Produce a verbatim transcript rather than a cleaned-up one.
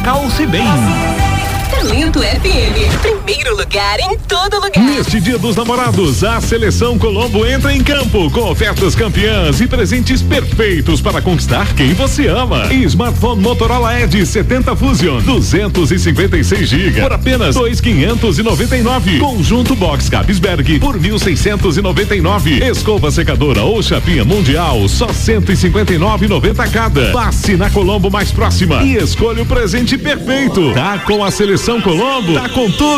Calce Bem. Talento F M, primeiro lugar em todo lugar. Neste Dia dos Namorados, a Seleção Colombo entra em campo com ofertas campeãs e presentes perfeitos para conquistar quem você ama. Smartphone Motorola Edge setenta Fusion, duzentos e cinquenta e seis gigas por apenas dois mil quinhentos e noventa e nove. Conjunto Box Capsberg por mil seiscentos e noventa e nove. Escova secadora ou chapinha mundial só cento e cinquenta e nove reais e noventa centavos cada. Passe na Colombo mais próxima e escolha o presente perfeito. Tá com a Seleção Colombo, tá com tudo.